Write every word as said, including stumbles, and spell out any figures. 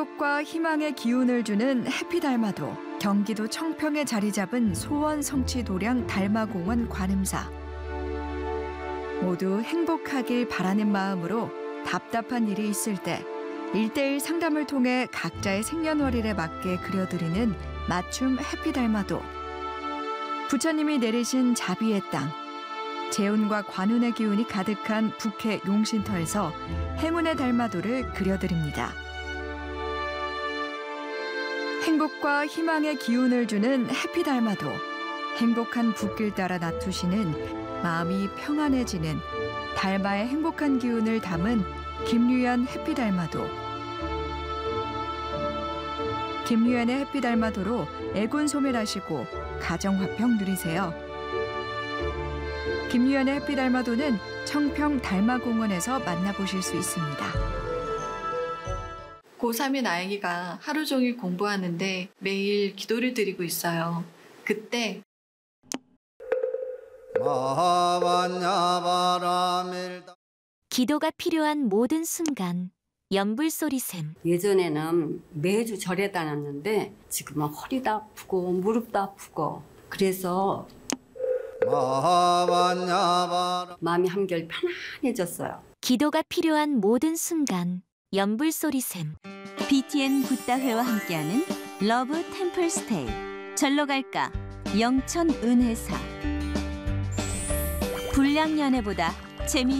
행복과 희망의 기운을 주는 해피달마도, 경기도 청평에 자리 잡은 소원 성취 도량 달마공원 관음사. 모두 행복하길 바라는 마음으로 답답한 일이 있을 때 일대일 상담을 통해 각자의 생년월일에 맞게 그려드리는 맞춤 해피달마도. 부처님이 내리신 자비의 땅, 재운과 관운의 기운이 가득한 북해 용신터에서 행운의 달마도를 그려드립니다. 행복과 희망의 기운을 주는 해피달마도, 행복한 붓길 따라 나투시는 마음이 평안해지는 달마의 행복한 기운을 담은 김유연 해피달마도. 김유연의 해피달마도로 애군 소멸하시고 가정화평 누리세요. 김유연의 해피달마도는 청평 달마공원에서 만나보실 수 있습니다. 고삼인 아이가 하루 종일 공부하는데 매일 기도를 드리고 있어요. 그때 기도가 필요한 모든 순간, 연불소리샘. 예전에는 매주 절에 다녔는데 지금은 허리도 아프고 무릎도 아프고 그래서 마음이 한결 편안해졌어요. 기도가 필요한 모든 순간, 연불소리샘. 비티엔 붓다회와 함께하는 러브 템플 스테이. 절로 갈까? 영천 은혜사. 불량 연애보다 재미